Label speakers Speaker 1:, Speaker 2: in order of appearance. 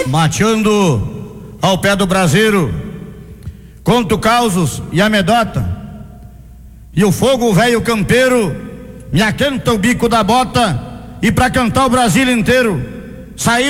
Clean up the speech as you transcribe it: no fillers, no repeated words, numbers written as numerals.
Speaker 1: mateando ao pé do braseiro, conto causos e amedota, e o fogo velho campeiro me aquenta o bico da bota, e pra cantar o Brasil inteiro, saí